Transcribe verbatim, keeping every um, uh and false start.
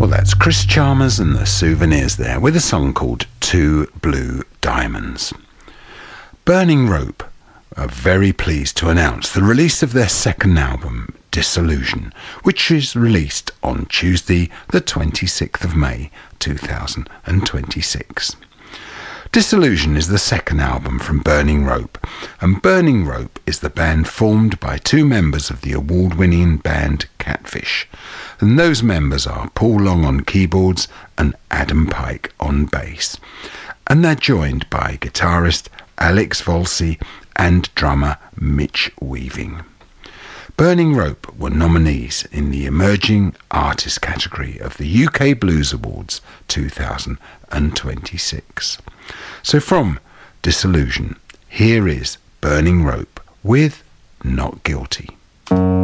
Well, that's Chris Chalmers and the Souvenirs there with a song called Two Blue Diamonds. Burning Rope are very pleased to announce the release of their second album, Disillusion, which is released on Tuesday the twenty-sixth of May two thousand twenty-six. Disillusion is the second album from Burning Rope, and Burning Rope is the band formed by two members of the award-winning band Catfish, and those members are Paul Long on keyboards and Adam Pike on bass, and they're joined by guitarist Alex Volsi and drummer Mitch Weaving. Burning Rope were nominees in the Emerging Artist category of the U K Blues Awards two thousand twenty-six. So from Disillusion, here is Burning Rope with Not Guilty.